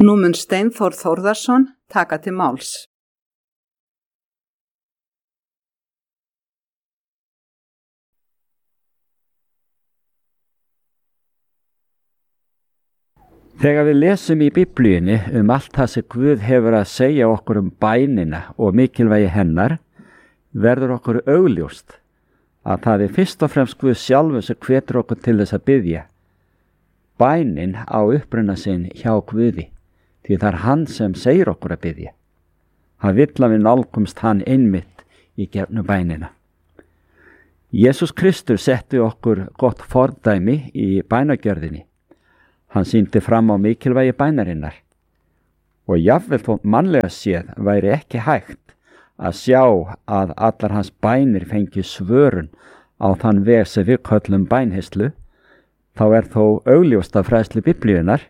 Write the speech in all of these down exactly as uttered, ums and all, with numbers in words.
Nú mun Steinþór Þórðarson taka til máls. Þegar við lesum í Biblíunni um allt það sem Guð hefur að segja okkur um bænina og mikilvægi hennar, verður okkur augljóst að það er fyrst og fremst Guð sjálfur sem hvetur okkur til þess að biðja. Bænin á uppruna sinn hjá Guði, því það er hann sem segir okkur að biðja. Hann vill að við nálgumst hann einmitt í gegnum bænina. Jesús Kristur setti okkur gott fordæmi í bænagjörðinni. Hann sýndi fram á mikilvægi bænarinnar og jafnvel þótt mannlega séð væri ekki hægt að sjá að allar hans bænir fengi svörun á þann veg sem við köllum bænheyslu, þá er þó augljóst af fræðslu Biblíunnar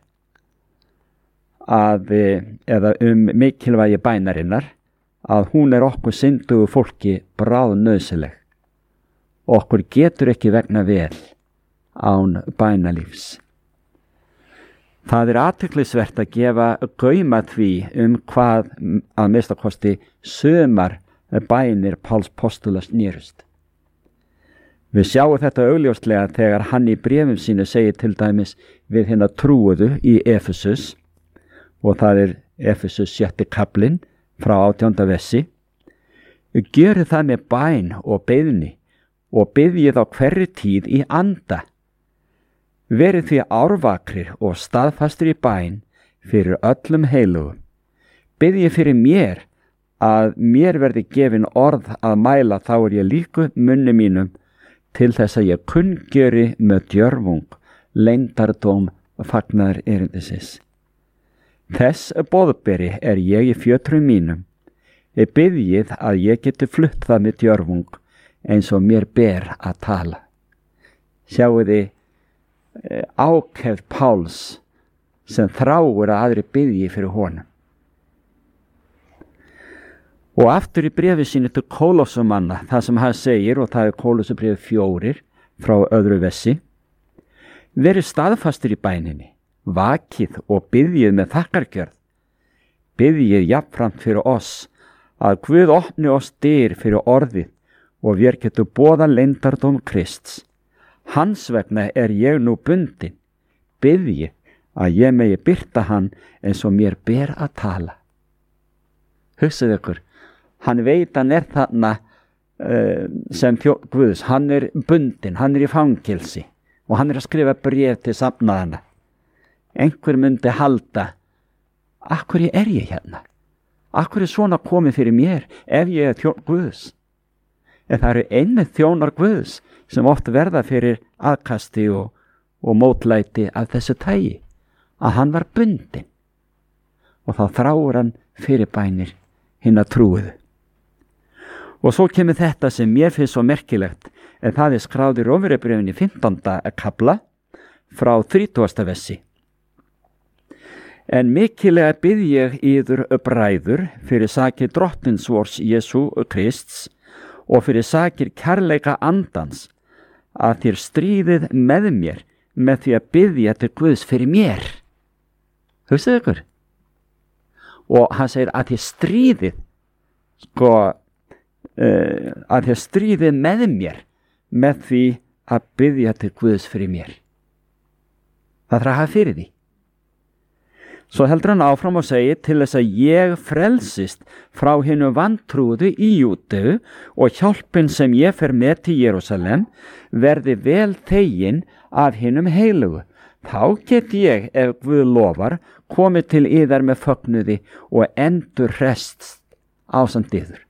að, eða um mikilvægi bænarinnar, að hún er okkur syndugu fólki bráðnauðsynleg. Okkur getur ekki vegna vel án bænalífs. Það er athyglisvert að gefa gaum að því um hvað að minnstakosti sumar bænir Páls postula snerust. Við sjáum þetta augljóslega þegar hann í bréfum sínu segir til dæmis við hina trúuðu í Efesus, og það er Efesus sjötti kaflinn frá átjánda versi. Gjörið það með bæn og beiðni og biðjið á hverri tíð í anda. Verið því árvakrir og staðfastir í bæn fyrir öllum heilugum. Biðjið fyrir mér að mér verði gefin orð að mæla, þá er ég líku munni mínum til þess að ég kunngjöri með djörfung leyndardóm fagnaðar erindisins. Þess boðberi er ég í fjötrum mínum. Ég biðjið að ég geti flutt það með djörfung eins og mér ber að tala. Sjáu þið ákefð Páls sem þráir að aðri biðji fyrir honum. Og aftur í bréfi sínu til Kólossumanna, það sem hann segir, og það er Kólossobréfið fjórir frá öðru vessi: verið staðfastir í bæninni, vakið og biðjið með þakkargjörð. Biðjið jafnframt fyrir oss að Guð opni oss dyr fyrir orðið og vér getum boðað leyndardóm Krists. Hans vegna er ég nú bundin. Biðji að ég megi birta hann eins og mér ber að tala. Hugsið ykkur, hann veit hann er þarna uh, sem þjónn Guðs, hann er bundin, hann er í fangilsi og hann er að skrifa bréf til safnaðana. Einhver myndi halda, af hverju er ég hérna? Af hverju er svona komið fyrir mér ef ég er þjónn Guðs? En það eru einmitt þjónar Guðs sem oft verða fyrir aðkasti og, og mótlæti af þessu tagi, að hann var bundin, og þá þráir hann fyrir bænir hinna trúuðu. Og svo kemur þetta sem mér finnst svo merkilegt, en það er skráð í Rómverjabréfinu fimmtánda kafla frá þrítugasta versi. En mikillega bið ég yður bræður fyrir sakir drottins vors Jesú Krists og fyrir sakir kærleika andans, að þér stríðið með mér með því að biðja til Guðs fyrir mér. Hugsið ykkur? Og hann segir að þér stríðið, sko, uh, að þér stríðið með mér með því að biðja til Guðs fyrir mér. Það þarf að hafa fyrir því. Svo heldur hann áfram og segir til þess að ég frelsist frá hinu vantrúðu í Júdeu og hjálpin sem ég fer með til Jerúsalem verði vel þegin af hinum heilugu. Þá get ég, ef Guð lofar, komið til yðar með fögnuði og endur hrest ásamt yður.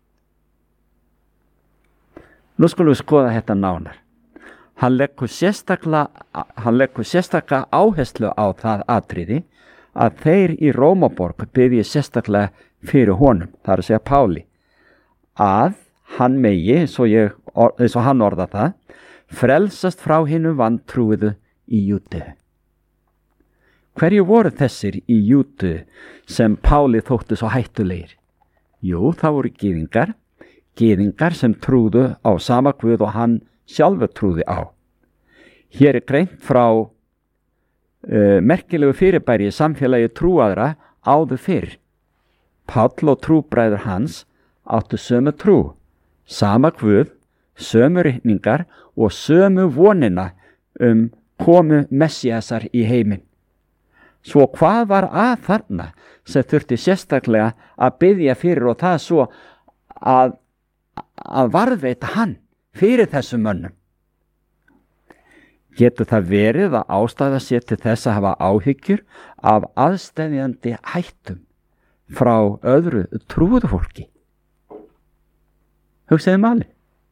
Nú skulum við skoða þetta nánar. Hann leggur sérstaklega, hann leggur sérstaklega áherslu á það atriði að þeir í Rómaborg biðji sérstaklega fyrir honum, það er að segja Páli, að hann megi, eins og, ég, eins og hann orða það, frelsast frá hinu vantrúðu í Júdeu. Hverju voru þessir í Júdeu sem Páli þóttu svo hættulegir? Jú, það voru gyðingar, gyðingar sem trúðu á sama Guð og hann sjálfur trúði á. Hér er greint frá Uh, merkilegu fyrirbæri í samfélagi trúaðra áður fyrr. Páll og trúbræður hans áttu sömu trú, sama Guð, sömu ritningar og sömu vonina um komu Messiasar í heiminn. Svo hvað var að þarna sem þurfti sérstaklega að biðja fyrir og það svo að, að varðveita hann fyrir þessum mönnum? Getur það verið að ástæða sér til þess að hafa áhyggjur af aðsteðjandi hættum frá öðru trúðu fólki? Hugsaðu máli.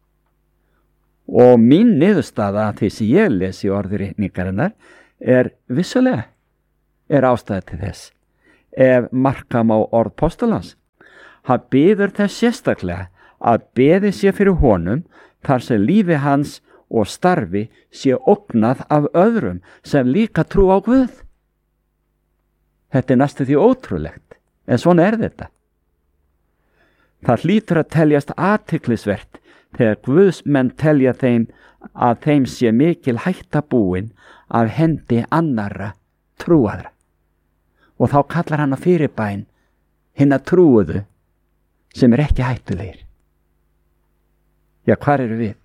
Og mín niðurstaða að því sem ég les í orði ritningarinnar er vissulega er ástæða til þess. Ef marka má orð postulans, hann biður þess sérstaklega að beði sér fyrir honum þar sem lífi hans og starfi sé ógnað af öðrum sem líka trú á Guð. Þetta er næstu því ótrúlegt, en svona er þetta. Það hlýtur að teljast athyglisvert þegar Guðsmenn telja þeim að þeim sé mikil hætta búin af hendi annarra trúaðra. Og þá kallar hann að fyrirbæn hinna trúuðu sem er ekki hættulegir. Já, hvar eru við?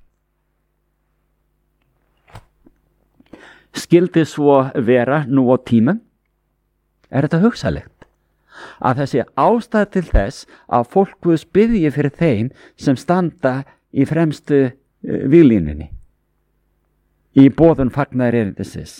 Skyldi svo vera nú á tímum? Er þetta hugsalegt? Að þessi ástæða til þess að fólk Guðs biðji fyrir þeim sem standa í fremstu uh, víglínunni í boðun fagnaðar erindisins.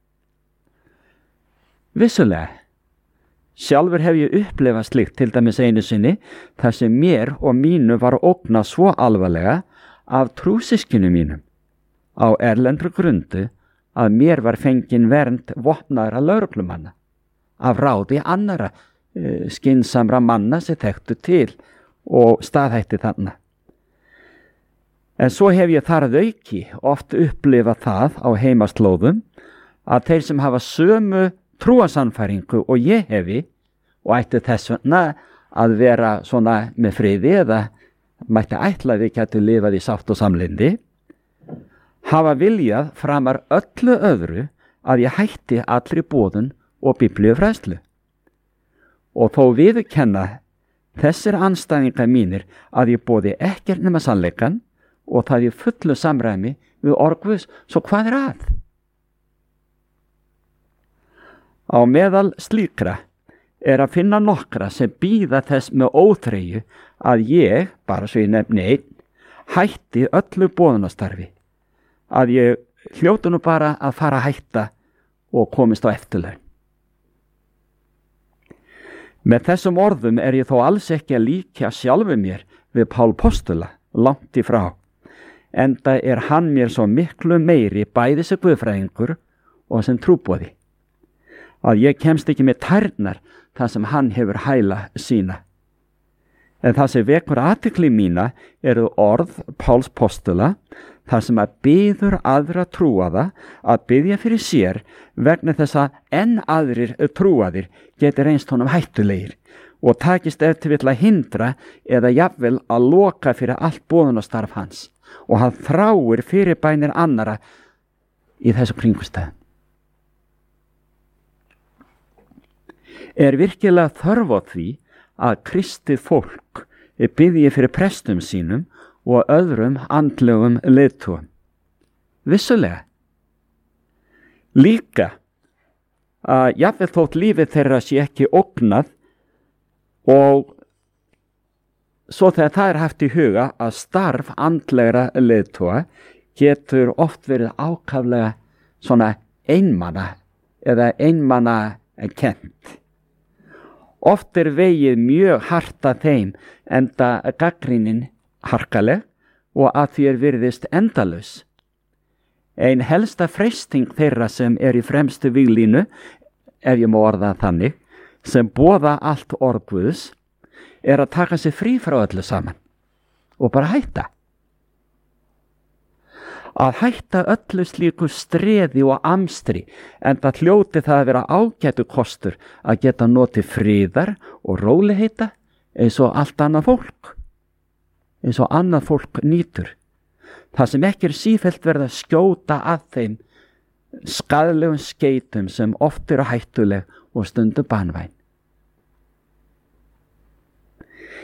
Vissulega, sjálfur hef ég upplifað slíkt til dæmis einu sinni þar sem mér og mínu var ógnað svo alvarlega af trúsystkinu mínum á erlendri grundu að mér var fengin vernd vopnaðra lögreglumanna af ráði annara uh, skynsamra manna sem þekktu til og staðhætti þarna. En svo hef ég þar að auki oft upplifað það á heimaslóðum að þeir sem hafa sömu trúarsannfæringu og ég hefi og ætti þess vegna að vera svona með friði eða mætti ætla að við gætu lifað í sátt og samlyndi, hafa viljað framar öllu öðru að ég hætti allri boðun og biblíufræðslu. Og þó viðurkenna þessir andstæðingar mínir að ég boði ekkert nema sannleikann og það í fullu samræmi við orð Guðs, svo hvað er að? Á meðal slíkra er að finna nokkra sem bíða þess með óþreyju að ég, bara svo ég nefni einn, hætti öllu boðunastarfi, að ég hljóti nú bara að fara að hætta og komist á eftirlaun. Með þessum orðum er ég þó alls ekki að líkja sjálfu mér við Pál postula, langt í frá, enda er hann mér svo miklu meiri bæði sem guðfræðingur og sem trúboði, að ég kemst ekki með tærnar þar sem hann hefur hæla sína. En það sem vekur athygli mína eru orð Páls postula, þar sem að biður aðra trúaða að biðja fyrir sér vegna þess að enn aðrir trúaðir getur reynst honum hættulegir og takist ef til vill að hindra eða jafnvel að loka fyrir allt boðunastarf hans, og hann þráir fyrirbænir annara í þessu kringumstæðum. Er virkilega þörf á því að kristið fólk biðji fyrir prestum sínum og öðrum andlegum leiðtogum? Vissulega. Líka að jafnvel þótt lífið þeirra sé ekki ógnað, og svo þegar það er haft í huga að starf andlegra leiðtoga getur oft verið ákaflega svona einmana eða einmana kennt. Oft er vegið mjög hart að þeim enda gagnrýnin harkaleg og að því er virðist endalaus. Ein helsta freisting þeirra sem er í fremstu víglínu, ef ég má orða þannig, sem boða allt orð Guðs, er að taka sig frí frá öllu saman og bara hætta. Að hætta öllu slíku streði og amstri, en það hljóti það að vera ágætu kostur að geta notið friðar og róleheita eins og allt annað fólk, eins og annað fólk nýtur. Það sem ekki er sífellt verið að skjóta að þeim skaðlegum skeytum sem oft eru hættuleg og stundum banvæn.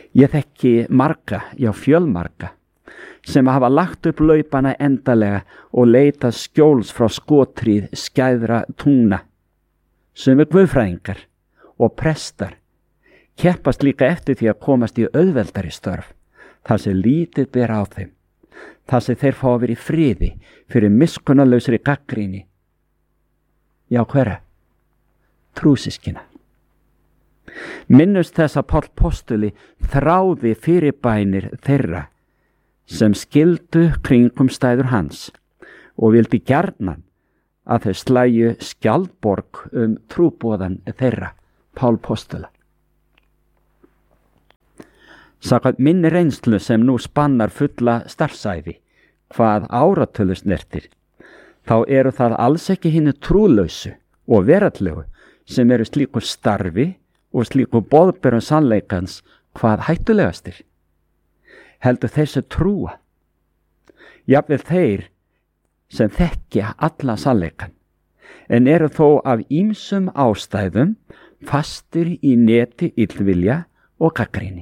Ég þekki marga, já fjölmarga, sem hafa lagt upp laupana endalega og leitað skjóls frá skotríð skæðra tungna, sem er guðfræðingar og prestar, keppast líka eftir því að komast í auðveldari störf, þar sem lítið ber á þeim, þar sem þeir fá að vera í friði fyrir miskunnarlausri gagnrýni. Já, hverra? Trúsískina. Minnust þess að Páll postuli þráði fyrirbænir þeirra sem skildu kringumstæður hans og vildi gjarnan að þeir slæju skjaldborg um trúboðan þeirra, Páll postula. Samkvæmt minni reynslu sem nú spannar fulla starfsævi, hvað áratölu snertir, þá eru það alls ekki hinu trúlausu og veraldlegu sem eru slíku starfi og slíku boðberum sannleikans hvað hættulegastir. Heldur þeir sem trúa, jafnvel þeir sem þekkja alla sannleikan, en eru þó af ýmsum ástæðum fastir í neti illvilja og gagnrýni.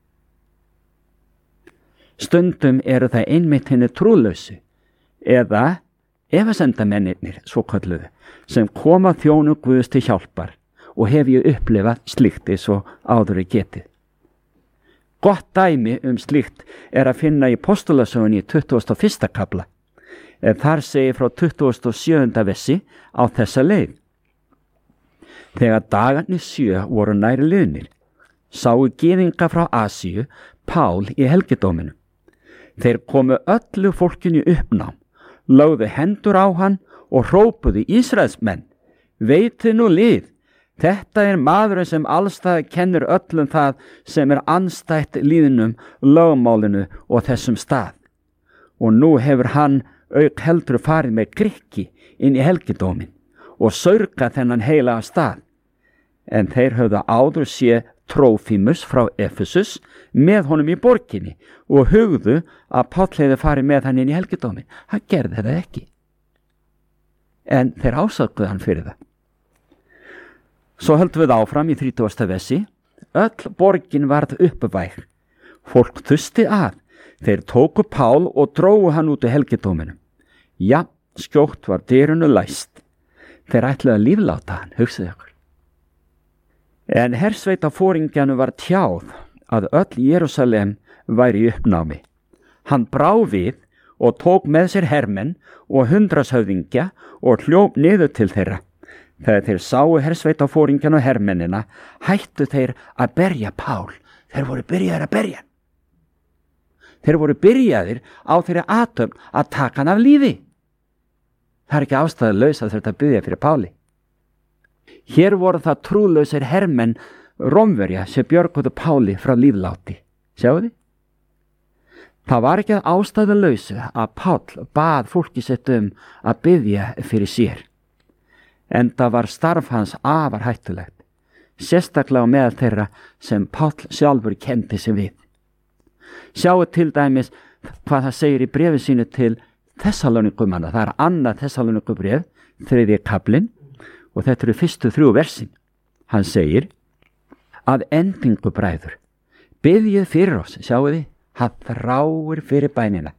Stundum eru það einmitt hinni trúlausu eða efasendamennirnir, svo kölluðu, sem koma þjónu Guðs til hjálpar og hef ég upplifað slíkt eins og áður er getið. Gott dæmi um slíkt er að finna í postulasögunni í tuttugasta og fyrsta kafla, en þar segir frá tuttugasta og sjöunda versi á þessa leið. Þegar dagarnir sjö voru nær liðnir, sáu gyðinga frá Asíu Pál í helgidóminum. Þeir komu öllu fólkinu í uppnám, lögðu hendur á hann og hrópuðu: Ísraelsmenn, veitið nú lið, þetta er maðurinn sem allstað kennir öllum það sem er andstætt lýðnum, lögmálinu og þessum stað. Og nú hefur hann auk heldur farið með Grikki inn í helgidómin og saurgað þennan heilaga stað. En þeir höfðu áður sé Trófímus frá Efesus með honum í borginni og hugðu að Páll hefði farið með hann inn í helgidómin. Hann gerði það ekki. En þeir ásökuðu hann fyrir það. Svo höldum við áfram í þrítugasta versi. Öll borgin varð uppvæg. Fólk þusti að. Þeir tóku Pál og drógu hann út í helgidóminum. Já, skjótt var dyrunu læst. Þeir ætluðu að lífláta hann, hugsaðu ykkur. En hersveitaforingjanu var tjáð að öll Jerúsalem væri í uppnámi. Hann brá við og tók með sér hermenn og hundrashöfðingja og hljóp niður til þeirra. Þegar þeir sáu hersveitaforingjan og hermennina, hættu þeir að berja Pál. Þeir voru byrjaðir að berja. Þeir voru byrjaðir á þeirri athöfn að taka hann af lífi. Það er ekki ástæðulaust að þetta biðja fyrir Páli. Hér voru það trúlausir hermenn Rómverja sem björguðu Páli frá lífláti. Sjáu þið? Það var ekki að ástæðulausu að Páll bað fólki sitt um að biðja fyrir sér. Enda var starf hans afar hættulegt, sérstaklega meðal þeirra sem Páll sjálfur kenndi sig við. Sjáu til dæmis hvað það segir í bréfi sínu til Þessalónikumanna. Það er annað Þessalónikubréf, þriðji kaflinn, og þetta eru fyrstu þrjú versin. Hann segir: að endingu bræður, biðjið fyrir oss. Sjáu þið, hann þráir fyrir bænina.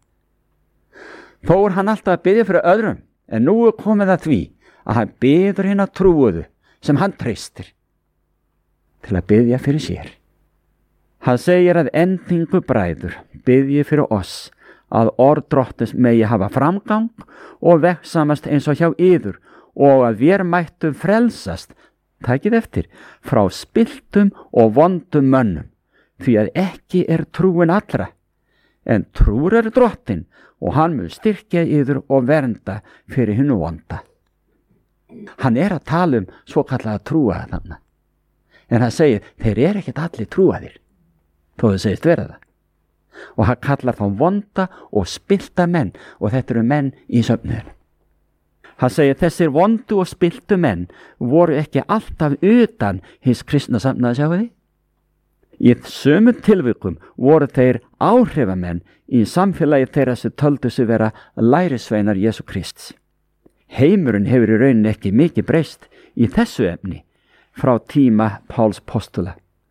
Þó er hann alltaf að biðja fyrir öðrum, en nú er komið að því að hann biður hina trúuðu sem hann treystir til að biðja fyrir sér. Hann segir að endingu bræður, biðjið fyrir oss að orð Drottins megi hafa framgang og veksamast eins og hjá yður, og að vér mættum frelsast, takið eftir, frá spilltum og vondum mönnum, því að ekki er trúin allra, en trúr er Drottinn og hann mun styrkja yður og vernda fyrir hinu vonda. Hann er að tala um svo kallaða trúa þannig, en hann segir, þeir eru ekkert allir trúaðir, þó þau segist vera það. Og hann kallar þá vonda og spillta menn, og þetta eru menn í söfnuðinu. Hann segir, þessir vondu og spilltu menn voru ekki alltaf utan hins kristna samnaði, sjáu þið? Í sömu tilvikum voru þeir áhrifamenn í samfélagi þeirra sem töldu sig vera lærisveinar Jesú Krists. Heimurinn hefur í rauninni ekki mikið breyst í þessu efni frá tíma Páls postula.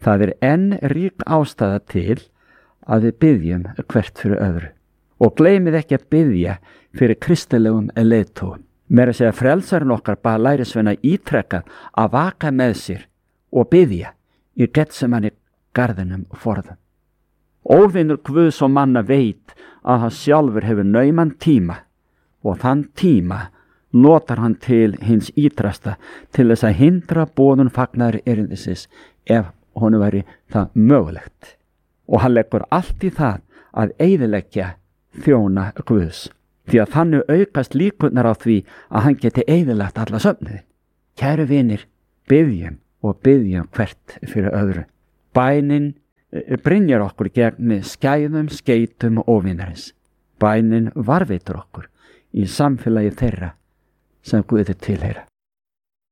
Það er enn rík ástæða til að við biðjum hvert fyrir öðru. Og gleymið ekki að biðja fyrir kristilegum leiðtogum. Meira að segja frelsarinn okkar bað lærisveina ítrekað að vaka með sér og biðja í Getsemanni garðinum forðum. Óvinur Guðs og manna veit að hann sjálfur hefur nauman tíma og þann tíma notar hann til hins ítrasta til þess að hindra boðun fagnaðar erindisins ef honum væri það mögulegt. Og hann leggur allt í það að eyðileggja þjóna Guðs, því að þannig aukast líkurnar á því að hann geti eyðilagt alla söfniðin. Kæru vinir, biðjum og biðjum hvert fyrir öðru. Bænin brynjar okkur gegn skæðum, skeytum og óvinarins. Bænin varveitur okkur í samfélagi þeirra sem Guði tilheyra.